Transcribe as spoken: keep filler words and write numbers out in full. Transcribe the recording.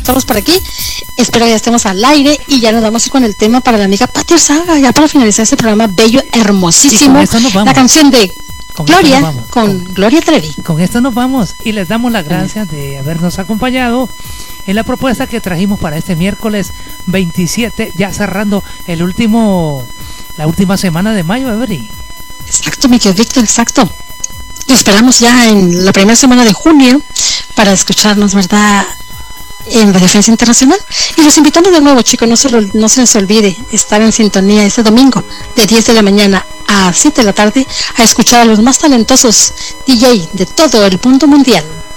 estamos por aquí. Espero que ya estemos al aire y ya nos vamos a ir con el tema para la amiga Pati Arzaga, ya para finalizar este programa bello, hermosísimo. La canción de con Gloria, con, con Gloria Trevi. Con esto nos vamos y les damos las gracias de habernos acompañado en la propuesta que trajimos para este miércoles veintisiete, ya cerrando el último, la última semana de mayo, Every. Exacto, mi querido Víctor, exacto. Lo esperamos ya en la primera semana de junio para escucharnos, ¿verdad?, en Radio Defensa Internacional. Y los invitamos de nuevo, chicos, no se, lo, no se les olvide estar en sintonía este domingo de diez de la mañana a siete de la tarde a escuchar a los más talentosos D J de todo el mundo mundial.